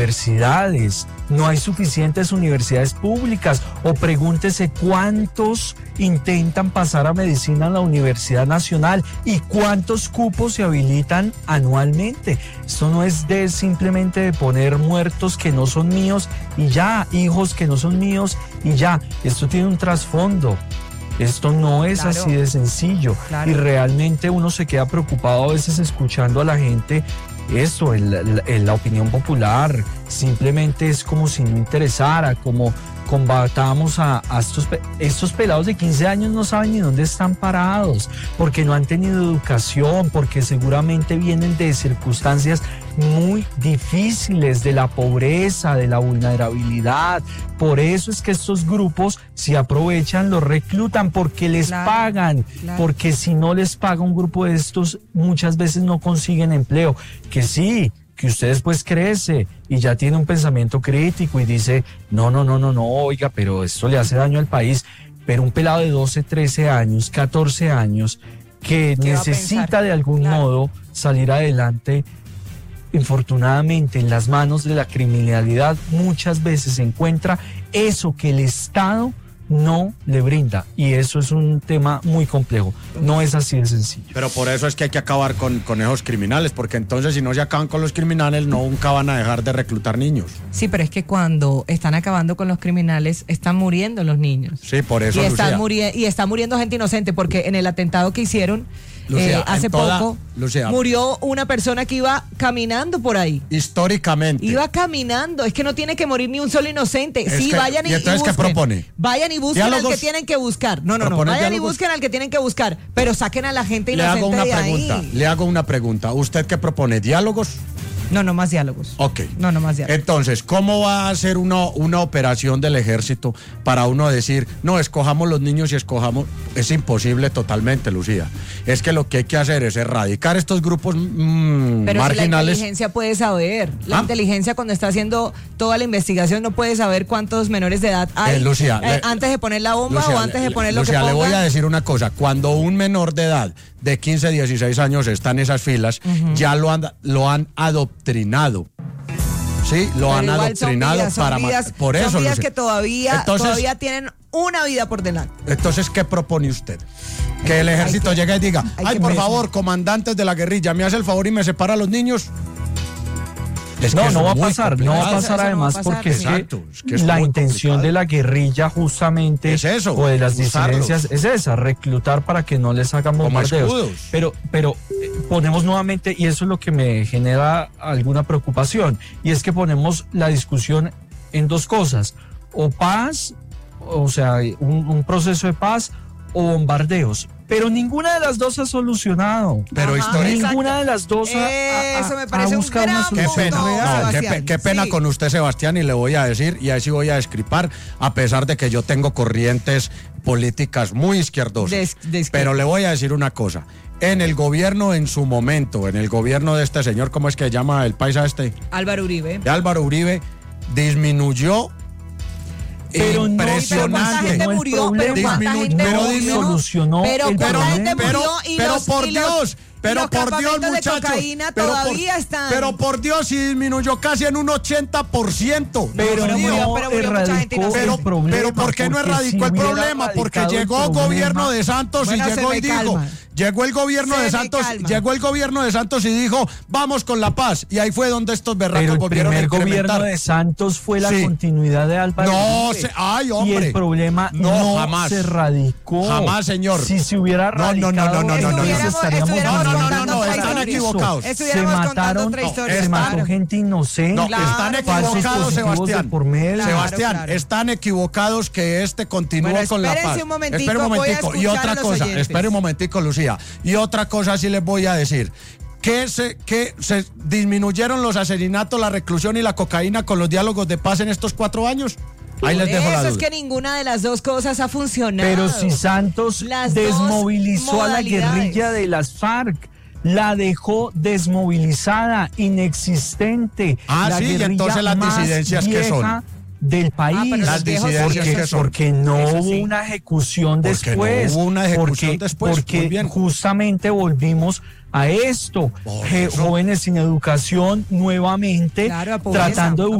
universidades, no hay suficientes universidades públicas, o pregúntese cuántos intentan pasar a medicina en la Universidad Nacional y cuántos cupos se habilitan anualmente. Esto no es de simplemente de poner muertos que no son míos y ya, hijos que no son míos y ya. Esto tiene un trasfondo. Esto no es así de sencillo. Y realmente uno se queda preocupado a veces escuchando a la gente. Esto, la opinión popular, simplemente es como si no interesara, como combatamos a estos pelados de 15 años, no saben ni dónde están parados, porque no han tenido educación, porque seguramente vienen de circunstancias muy difíciles, de la pobreza, de la vulnerabilidad. Por eso es que estos grupos se aprovechan, los reclutan, porque les pagan, porque si no les paga un grupo de estos, muchas veces no consiguen empleo. Que sí, que usted después crece y ya tiene un pensamiento crítico y dice, no, oiga, pero esto le hace daño al país. Pero un pelado de 12, 13 años, 14 años, que necesita de algún modo salir adelante, infortunadamente en las manos de la criminalidad muchas veces se encuentra eso que el Estado no le brinda, y eso es un tema muy complejo, no es así de sencillo. Pero por eso es que hay que acabar con esos criminales, porque entonces si no se acaban con los criminales nunca van a dejar de reclutar niños. Sí, pero es que cuando están acabando con los criminales están muriendo los niños. Sí, por eso, y está muriendo gente inocente, porque en el atentado que hicieron hace poco, murió una persona que iba caminando por ahí. Históricamente. Iba caminando, es que no tiene que morir ni un solo inocente. Vayan y entonces, busquen. ¿Qué propone? Vayan y busquen al que tienen que buscar. No, vayan y busquen al que tienen que buscar, pero saquen a la gente inocente de ahí. Le hago una pregunta. ¿Usted qué propone? ¿Diálogos? No más diálogos. Ok. No más diálogos. Entonces, ¿cómo va a ser una operación del ejército para uno decir, no, escojamos los niños y escojamos? Es imposible totalmente, Lucía. Es que lo que hay que hacer es erradicar estos grupos pero marginales. Si la inteligencia puede saber. La inteligencia, cuando está haciendo toda la investigación, no puede saber cuántos menores de edad hay. Lucía, antes de poner la bomba, Lucía, o antes de poner lo Lucía, que ponga. le voy a decir una cosa. Cuando un menor de edad de 15, 16 años está en esas filas, ya lo han adoctrinado. Sí, lo han adoctrinado para matar. Por eso, son vidas que todavía tienen una vida por delante. Entonces, ¿qué propone usted? Que el ejército llegue y diga, por favor, comandantes de la guerrilla, me hace el favor y me separa a los niños. No va a pasar, además, porque es que la intención de la guerrilla justamente es eso, o de las disidencias es esa, reclutar para que no les hagan bombardeos. Pero ponemos nuevamente, y eso es lo que me genera alguna preocupación, y es que ponemos la discusión en dos cosas, o paz, o sea, un proceso de paz, o bombardeos. Pero ninguna de las dos ha solucionado. Pero ninguna de las dos ha buscado una solución real. Qué pena con usted, Sebastián, y le voy a decir, y ahí sí voy a discrepar, a pesar de que yo tengo corrientes políticas muy izquierdosas. Pero le voy a decir una cosa. En el gobierno, en su momento, en el gobierno de este señor, ¿cómo es que se llama el paisa este? Álvaro Uribe. De Álvaro Uribe, disminuyó. Pero impresionante. No, murió, pero cuánta gente solucionó el problema. Pero por Dios, muchachos, pero por Dios, si disminuyó casi en un 80%. Pero ¿por qué no erradicó el problema? Porque llegó el gobierno de Santos y llegó y dijo, llegó el gobierno de Santos y dijo, vamos con la paz. Y ahí fue donde estos berracos volvieron a incrementar. El gobierno de Santos fue la continuidad de Álvaro Uribe. Y el problema no jamás se radicó. Jamás, señor. Si se hubiera radicado, no, están equivocados. Se mataron, se mató gente inocente. No, están equivocados, Sebastián. Sebastián, están equivocados que continúe con la paz. Espere un momentico. Y otra cosa, espere un momentico, Lucía. Y otra cosa sí les voy a decir. Que se disminuyeron los asesinatos, la reclusión y la cocaína con los diálogos de paz en estos 4 años. Ahí les dejo la duda. Eso es que ninguna de las dos cosas ha funcionado. Pero si Santos desmovilizó a la guerrilla de las FARC, la dejó desmovilizada, inexistente. Y entonces las disidencias que son. del país. Las disidencias porque no hubo una ejecución después. No hubo una ejecución después. Porque justamente volvimos a esto. Jóvenes sin educación nuevamente, tratando de